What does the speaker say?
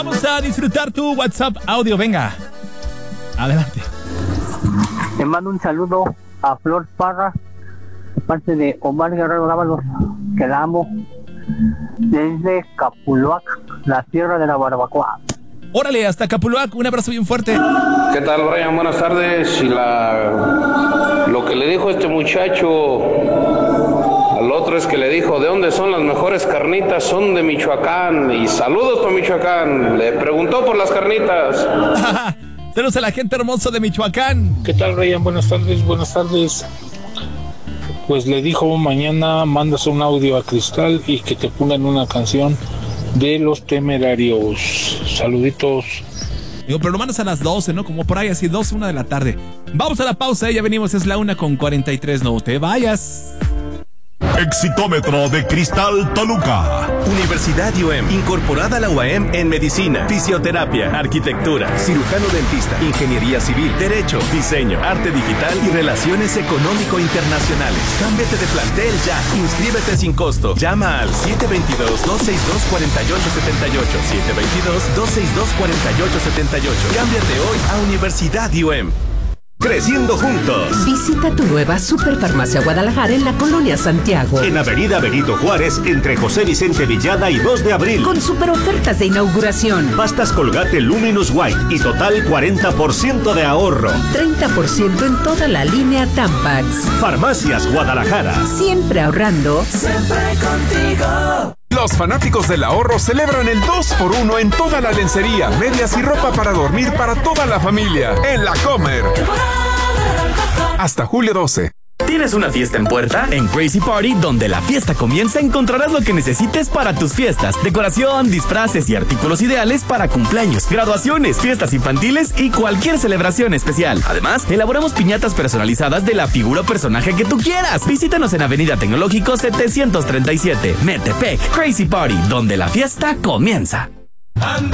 Vamos a disfrutar tu WhatsApp audio, venga. Adelante. Le mando un saludo a Flor Parra, de parte de Omar Guerrero Dávalos, que la amo, desde Capuluac, la tierra de la barbacoa. Órale, hasta Capuluac, un abrazo bien fuerte. ¿Qué tal, Brian? Buenas tardes. Y lo que le dijo este muchacho al otro es que le dijo, ¿de dónde son las mejores carnitas? Son de Michoacán. Y saludos para Michoacán. Le preguntó por las carnitas. Saludos a la gente hermosa de Michoacán. ¿Qué tal, Brian? Buenas tardes. Pues le dijo, mañana mandas un audio a Cristal y que te pongan una canción de Los Temerarios. Saluditos. Digo, pero lo mandas a las 12, ¿no? Como por ahí, así 12, 1 de la tarde. Vamos a la pausa, ya venimos, es la 1:43, no te vayas. Exitómetro de Cristal Toluca. Universidad UM, incorporada a la UAM en medicina, fisioterapia, arquitectura, cirujano dentista, ingeniería civil, derecho, diseño, arte digital y relaciones económico-internacionales. Cámbiate de plantel ya. Inscríbete sin costo. Llama al 722-262-4878. 722-262-4878. Cámbiate hoy a Universidad UM. Creciendo juntos. Visita tu nueva Superfarmacia Guadalajara en la Colonia Santiago. En Avenida Benito Juárez, entre José Vicente Villada y 2 de abril. Con super ofertas de inauguración. Pastas Colgate Luminous White y total 40% de ahorro. 30% en toda la línea Tampax. Farmacias Guadalajara. Siempre ahorrando. Siempre contigo. Los fanáticos del ahorro celebran el 2x1 en toda la lencería, medias y ropa para dormir para toda la familia. En La Comer. Hasta julio 12. ¿Tienes una fiesta en puerta? En Crazy Party, donde la fiesta comienza, encontrarás lo que necesites para tus fiestas. Decoración, disfraces y artículos ideales para cumpleaños, graduaciones, fiestas infantiles y cualquier celebración especial. Además, elaboramos piñatas personalizadas de la figura o personaje que tú quieras. Visítanos en Avenida Tecnológico 737, Metepec. Crazy Party, donde la fiesta comienza.